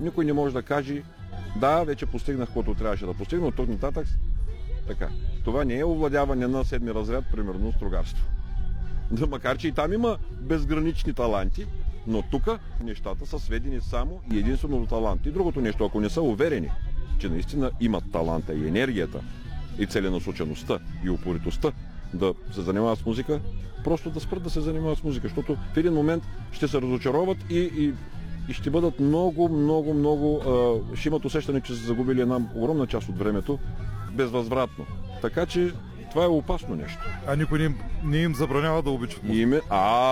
никой не може да каже да, вече постигнах каквото трябваше да постигна, от тук нататък така. Това не е овладяване на седми разряд, примерно строгарство. Да, макар че и там има безгранични таланти, но тук нещата са сведени само и единствено до талант. И другото нещо, ако не са уверени, че наистина имат таланта и енергията, и целенасочеността, и упоритостта да се занимават с музика, просто да спрат да се занимават с музика, защото в един момент ще се разочароват и ще бъдат много, ще имат усещане, че са загубили една огромна част от времето безвъзвратно. Така че това е опасно нещо. А никой не им забранява да обичат музика?